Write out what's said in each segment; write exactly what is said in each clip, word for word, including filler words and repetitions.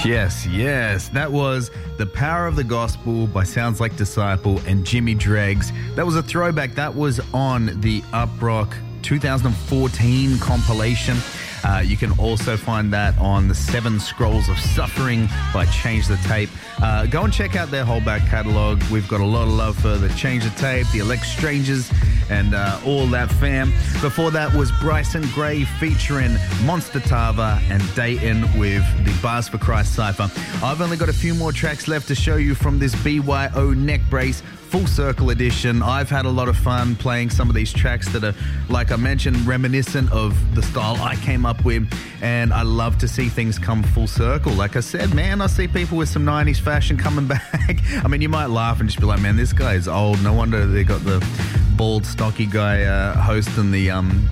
Yes, yes. That was The Power of the Gospel by Sounds Like Disciple and Jimmy Dregs. That was a throwback. That was on the Uprock two thousand fourteen compilation. Uh, you can also find that on the Seven Scrolls of Suffering by Change the Tape. Uh, go and check out their whole back catalogue. We've got a lot of love for the Change the Tape, the Elect Strangers, and uh, all that fam. Before that was Bryson Gray featuring Monster Tava and Dayton with the Bars for Christ Cypher. I've only got a few more tracks left to show you from this B Y O Neck Brace Full Circle Edition. I've had a lot of fun playing some of these tracks that are, like I mentioned, reminiscent of the style I came up with, and I love to see things come full circle. Like I said, man, I see people with some nineties fashion coming back. I mean, you might laugh and just be like, man, this guy is old. No wonder they got the bald, stocky guy uh, hosting the um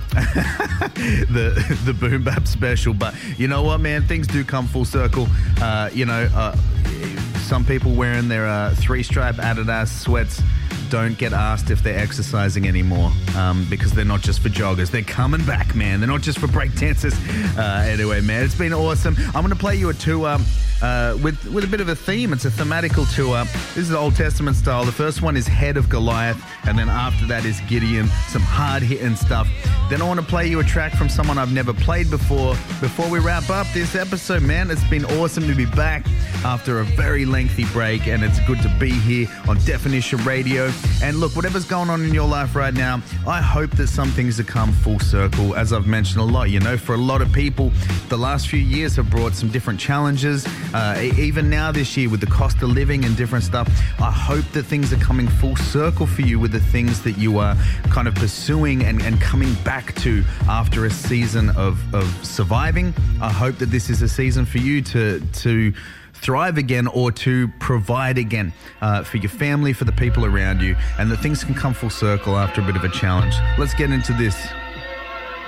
the the Boom Bap special. But you know what, man, things do come full circle. Uh, you know, uh, some people wearing their uh, three-stripe Adidas sweats don't get asked if they're exercising anymore um, because they're not just for joggers. They're coming back, man. They're not just for break dancers. Uh, anyway, man, it's been awesome. I'm going to play you a tour uh, with, with a bit of a theme. It's a thematical tour. This is Old Testament style. The first one is Head of Goliath, and then after that is Gideon, some hard-hitting stuff. Then I want to play you a track from someone I've never played before. Before we wrap up this episode, man, it's been awesome to be back after a very lengthy break, and it's good to be here on Definition Radio. And look, whatever's going on in your life right now, I hope that some things have come full circle. As I've mentioned a lot, you know, for a lot of people, the last few years have brought some different challenges. Uh, even now this year with the cost of living and different stuff, I hope that things are coming full circle for you with the things that you are kind of pursuing and, and coming back to after a season of, of surviving. I hope that this is a season for you to to thrive again or to provide again uh, for your family, for the people around you, and that things can come full circle after a bit of a challenge. Let's get into this.